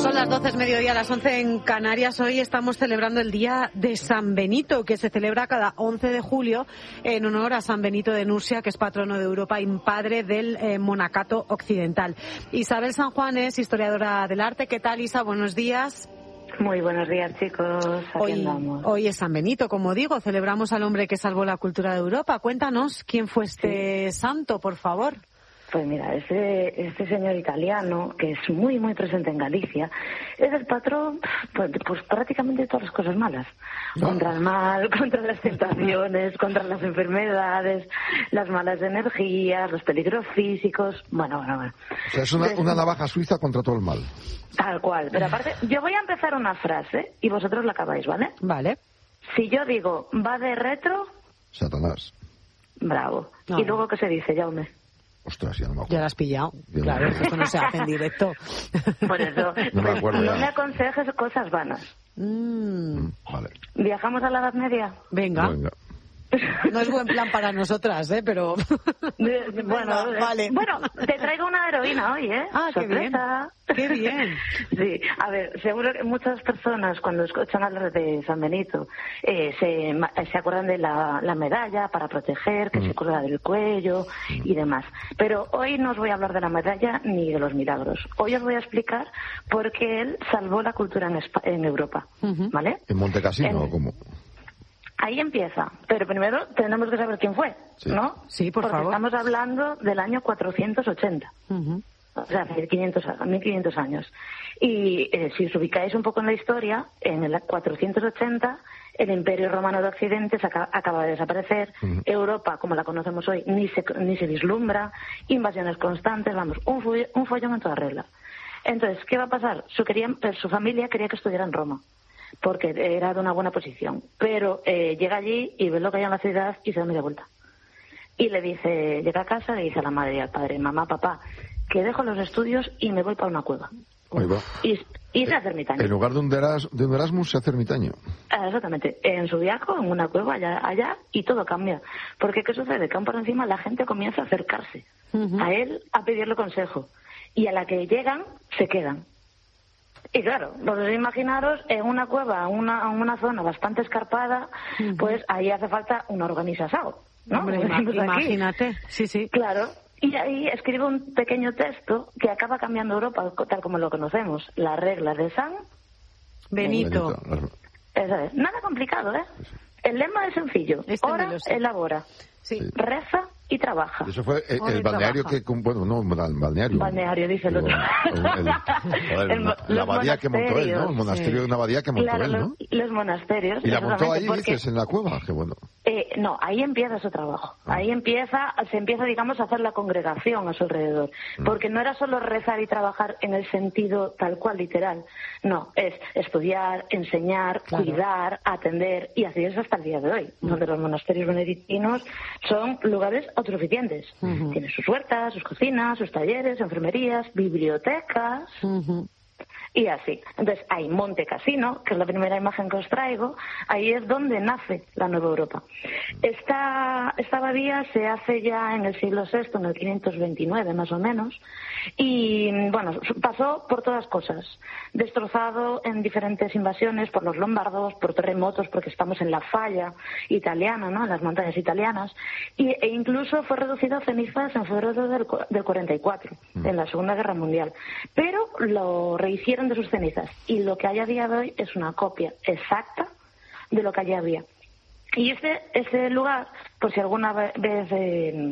Son las 12 mediodía, las 11 en Canarias. Hoy estamos celebrando el Día de San Benito, que se celebra cada 11 de julio en honor a San Benito de Nursia, que es patrono de Europa y padre del monacato occidental. Isabel San Juan es historiadora del arte. ¿Qué tal, Isa? Buenos días. Muy buenos días, chicos. Hoy es San Benito, como digo. Celebramos al hombre que salvó la cultura de Europa. Cuéntanos quién fue este santo, por favor. Pues mira, este señor italiano, que es muy, muy presente en Galicia, es el patrón, pues prácticamente de todas las cosas malas. Contra el mal, contra las tentaciones, contra las enfermedades, las malas energías, los peligros físicos. Bueno. O sea, es una navaja suiza contra todo el mal. Tal cual. Pero aparte, yo voy a empezar una frase y vosotros la acabáis, ¿vale? Vale. Si yo digo, va de retro... Satanás. Bravo. No. ¿Y luego qué se dice, Jaume? Ostras, ya no me acuerdo. Ya la has pillado. Claro, eso no se hace en directo. Por eso, No me acuerdo no ya. me aconsejes cosas vanas. Vale. ¿Viajamos a la Edad Media? Venga. No es buen plan para nosotras, pero... Bueno, vale. Bueno, te traigo una heroína hoy, ¿eh? Ah, ¡Sorpresa! Qué bien. Sí, a ver, seguro que muchas personas cuando escuchan hablar de San Benito se acuerdan de la medalla para proteger, que se cuelga del cuello y demás. Pero hoy no os voy a hablar de la medalla ni de los milagros. Hoy os voy a explicar por qué él salvó la cultura en Europa, ¿vale? ¿En Montecassino o cómo? Ahí empieza, pero primero tenemos que saber quién fue, ¿no? Sí, por Porque favor. estamos hablando del año 480, o sea, 1500 años. Y si os ubicáis un poco en la historia, en el 480 el Imperio Romano de Occidente acaba de desaparecer, Europa, como la conocemos hoy, ni se vislumbra, invasiones constantes, vamos, un follón en toda regla. Entonces, ¿qué va a pasar? Su familia quería que estudiara en Roma, porque era de una buena posición. Pero llega allí y ve lo que hay en la ciudad y se da media vuelta. Y llega a casa y le dice a la madre y al padre, mamá, papá, que dejo los estudios y me voy para una cueva. Ahí va. Y se hace ermitaño. En lugar de un Erasmus se hace ermitaño. Exactamente. En su viaje, en una cueva allá, y todo cambia. Porque ¿qué sucede? Que aún por encima la gente comienza a acercarse a él a pedirle consejo. Y a la que llegan, se quedan. Y claro, vosotros imaginaros en una cueva, en una zona bastante escarpada, pues ahí hace falta una organización, ¿no? Hombre, imagínate, sí. Claro, y ahí escribe un pequeño texto que acaba cambiando Europa tal como lo conocemos, las reglas de San Benito. Eso es, nada complicado, ¿eh? El lema es sencillo, ora, elabora, reza y trabaja. Eso fue el balneario que... Bueno, no, el balneario. Balneario, dice el otro. La abadía que montó él, ¿no? El monasterio de una abadía que montó él, ¿no? Los monasterios. Y la montó ahí, dices, en la cueva. Qué bueno. No, ahí empieza su trabajo. Ahí se empieza, digamos, a hacer la congregación a su alrededor. Porque no era solo rezar y trabajar en el sentido tal cual, literal. No, es estudiar, enseñar, cuidar, atender, y así es hasta el día de hoy, donde los monasterios benedictinos son lugares autosuficientes. Tienen sus huertas, sus cocinas, sus talleres, enfermerías, bibliotecas... Y así. Entonces hay Montecassino, que es la primera imagen que os traigo, ahí es donde nace la Nueva Europa. Esta abadía se hace ya en el siglo VI, en el 529 más o menos, y bueno, pasó por todas cosas. Destrozado en diferentes invasiones por los lombardos, por terremotos, porque estamos en la falla italiana, ¿no? En las montañas italianas, e incluso fue reducido a cenizas en febrero del 44, en la Segunda Guerra Mundial. Pero lo rehicieron de sus cenizas, y lo que hay a día de hoy es una copia exacta de lo que allí había. Y ese lugar, por si alguna vez